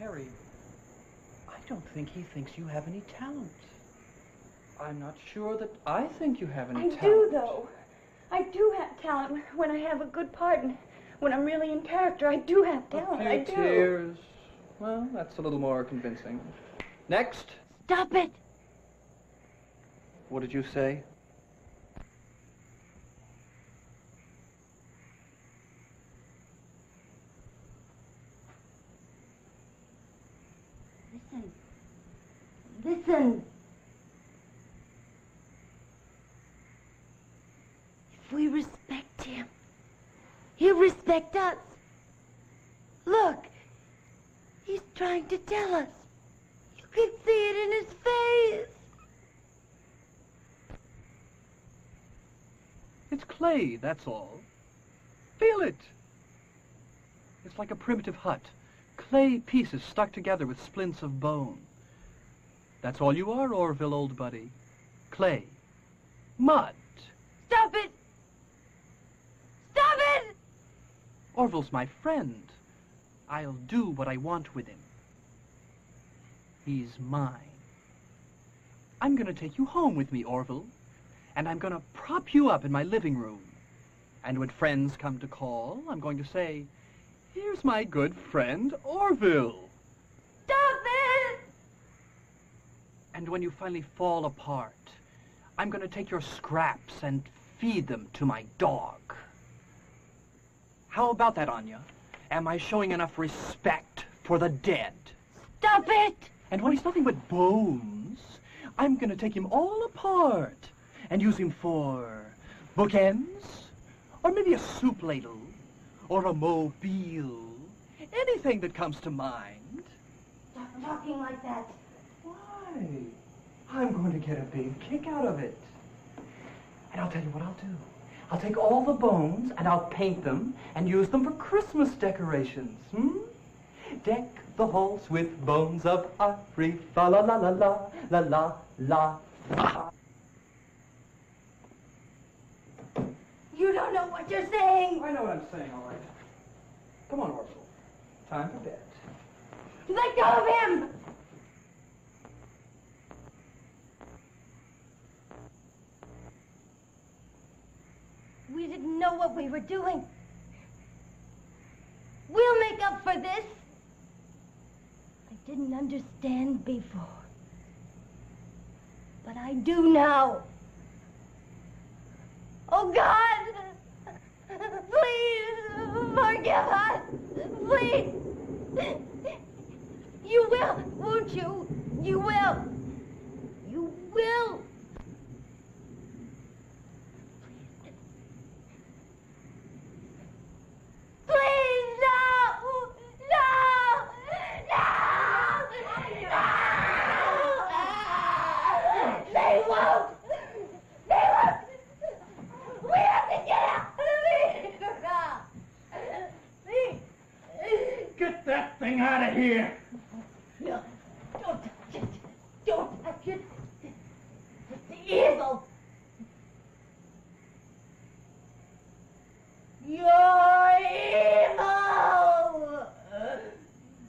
Terry, I don't think he thinks you have any talent. I'm not sure that I think you have any talent. I do, though. I do have talent when I have a good part, and when I'm really in character, I do have talent. I do. Tears. Well, that's a little more convincing. Next. Stop it! What did you say? Listen. If we respect him, he'll respect us. Look, he's trying to tell us. You can see it in his face. It's clay, that's all. Feel it. It's like a primitive hut. Clay pieces stuck together with splints of bone. That's all you are, Orville, old buddy. Clay. Mud. Stop it! Stop it! Orville's my friend. I'll do what I want with him. He's mine. I'm going to take you home with me, Orville, and I'm going to prop you up in my living room. And when friends come to call, I'm going to say, "Here's my good friend, Orville." Stop it! And when you finally fall apart, I'm going to take your scraps and feed them to my dog. How about that, Anya? Am I showing enough respect for the dead? Stop it! And when he's nothing but bones, I'm going to take him all apart and use him for bookends, or maybe a soup ladle, or a mobile. Anything that comes to mind. Stop talking like that. Why? I'm going to get a big kick out of it. And I'll tell you what I'll do. I'll take all the bones and I'll paint them and use them for Christmas decorations. Deck the halls with bones of ivory. La la la la la la la la la. You don't know what you're saying. I know what I'm saying, all right. Come on, Orville. Time for bed. Let go of him! We didn't know what we were doing. We'll make up for this. I didn't understand before, but I do now. Oh, God! Please, forgive us! Please! You will, won't you? You will. You will. Please, no! No! No! No! They won't! They won't! We have to get out of here! Get that thing out of here!